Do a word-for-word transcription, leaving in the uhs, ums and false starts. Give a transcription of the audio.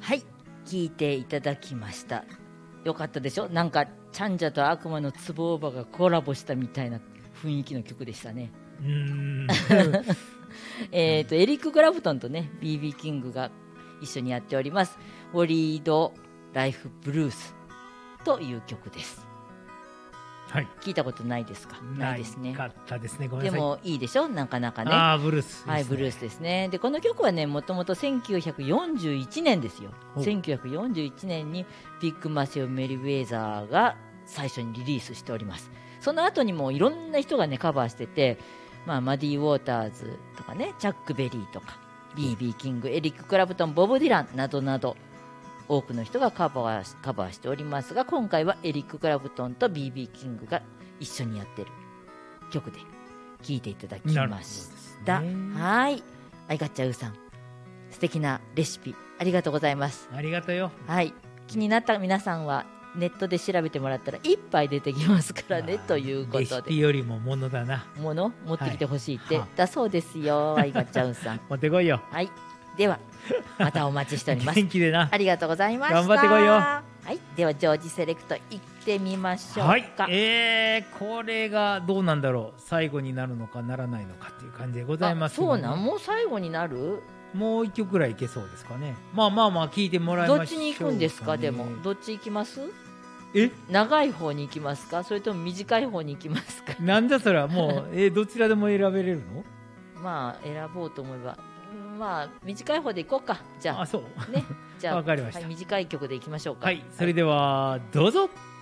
はい、聞いていただきました。よかったでしょ。なんかチャンジャと悪魔のつぼおばがコラボしたみたいな雰囲気の曲でしたね。 うーんえーとエリック・クラプトンとね ビービー キングが一緒にやっておりますホリード・ライフ・ブルースという曲です。 はい、 聞いたことないですか？ないですね。 なかったですね。ごめんなさい。 でもいいでしょ、なかなかね。 あーブルースですね。 はい、ブルースですね。でこの曲はね、もともとせんきゅうひゃくよんじゅういちねんですよ。せんきゅうひゃくよんじゅういちねんにビッグ・マシュー・メリウェザーが最初にリリースしております。その後にもいろんな人がねカバーしてて、まあ、マディ・ウォーターズとかね、チャック・ベリーとか ビービー キング、エリック・クラプトン、ボブ・ディランなどなど多くの人がカバー、カバーしておりますが、今回はエリック・クラプトンと ビービー キングが一緒にやってる曲で聴いていただきました。はい、アイガッチャウーさん、素敵なレシピありがとうございます。 ありがとうよ。 はい、気になった皆さんはネットで調べてもらったらいっぱい出てきますからね、ということで。 レシピよりもものだな。 もの持ってきてほしいって、 はい、 だそうですよ、アイガッチャウーさん持ってこいよ。 はい、ではまたお待ちしております元気でな。 ありがとうございました。 頑張ってこいよ。 はい、ではジョージセレクト行ってみましょうか。 はい、えー、これがどうなんだろう、最後になるのかならないのかっていう感じでございます、ね、 そうなん、もう最後になる。 もう一曲ぐらいいけそうですかね。まあまあまあ聞いてもらいましょう、ね、 どっちに行くんですか？でもどっち行きます？ え、 長い方に行きますか、それとも短い方に行きますか？ なんだそれはもうえどちらでも選べれるの？ まあ選ぼうと思えば、まあ短い方で行こうか。じゃあ、 あ、そうね、じゃあわかりました、 はい、短い曲で行きましょうか。 はい、それではどうぞ。